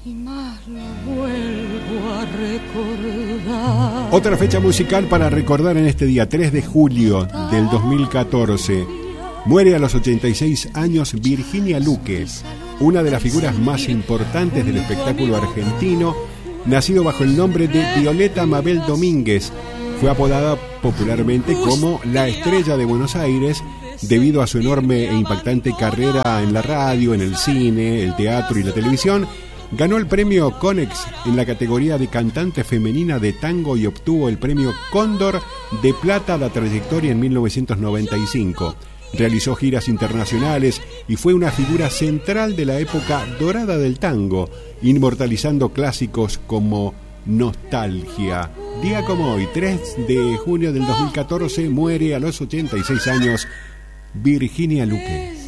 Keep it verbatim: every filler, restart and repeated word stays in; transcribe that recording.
y más lo vuelvo a recordar. Otra fecha musical para recordar en este día, tres de julio del dos mil catorce. Muere a los ochenta y seis años Virginia Luque, una de las figuras más importantes del espectáculo argentino, nacido bajo el nombre de Violeta Mabel Domínguez. Fue apodada popularmente como la Estrella de Buenos Aires debido a su enorme e impactante carrera en la radio, en el cine, el teatro y la televisión. Ganó el premio Conex en la categoría de cantante femenina de tango y obtuvo el premio Cóndor de Plata a la trayectoria en mil novecientos noventa y cinco. Realizó giras internacionales y fue una figura central de la época dorada del tango, inmortalizando clásicos como Nostalgia. Día como hoy, tres de junio del dos mil catorce, muere a los ochenta y seis años Virginia Luque.